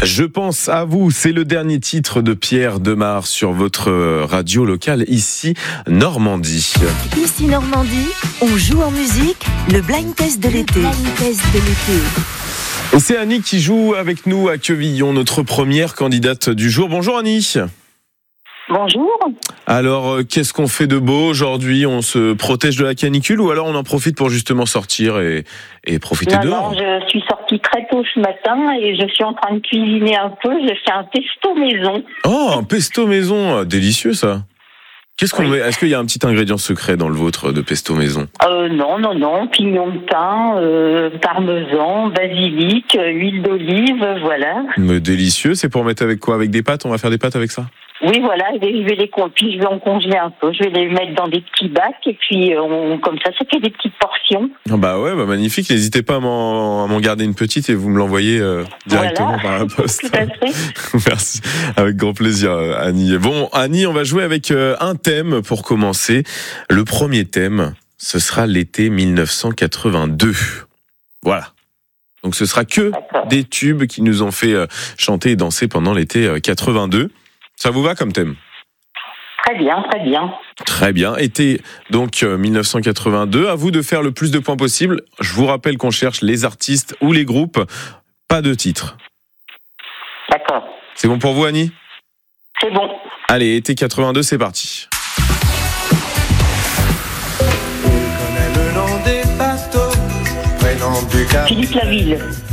Je pense à vous, c'est le dernier titre de Pierre Demar sur votre radio locale, ici Normandie. Ici Normandie, on joue en musique, le blind test de l'été. Et c'est Annie qui joue avec nous à Quevillon, notre première candidate du jour. Bonjour Annie. Bonjour. Alors, qu'est-ce qu'on fait de beau aujourd'hui ? On se protège de la canicule ou alors on en profite pour justement sortir et profiter dehors ? Non, je suis sortie très tôt ce matin et je suis en train de cuisiner un peu. J'ai fait un pesto maison. Oh, un pesto maison, délicieux ça. Qu'est-ce qu'on met ? Est-ce qu'il y a un petit ingrédient secret dans le vôtre de pesto maison ? Non. Pignon de pain, parmesan, basilic, huile d'olive, voilà. Mais délicieux, c'est pour mettre avec quoi ? Avec des pâtes ? On va faire des pâtes avec ça ? Oui, voilà, je vais en congeler un peu. Je vais les mettre dans des petits bacs et puis comme ça fait des petites portions. Ah bah ouais, magnifique. N'hésitez pas à m'en garder une petite et vous me l'envoyez directement par la poste. Tout à fait. Merci, avec grand plaisir Annie. Bon Annie, on va jouer avec un thème pour commencer. Le premier thème, ce sera l'été 1982. Voilà. Donc ce sera que des tubes qui nous ont fait chanter et danser pendant l'été 82. Ça vous va comme thème ? Très bien. Très bien. Été donc 1982. À vous de faire le plus de points possible. Je vous rappelle qu'on cherche les artistes ou les groupes. Pas de titre. D'accord. C'est bon pour vous, Annie ? C'est bon. Allez, été 82, c'est parti. Le nom des bateaux, prénom du cap. Philippe Laville.